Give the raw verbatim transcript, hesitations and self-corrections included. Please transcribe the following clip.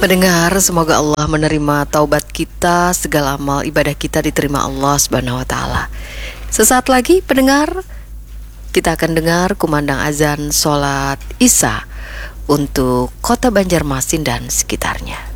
Pendengar, semoga Allah menerima taubat kita, segala amal ibadah kita diterima Allah Subhanahu wa taala. Sesaat lagi pendengar, kita akan dengar kumandang azan sholat Isya untuk kota Banjarmasin dan sekitarnya.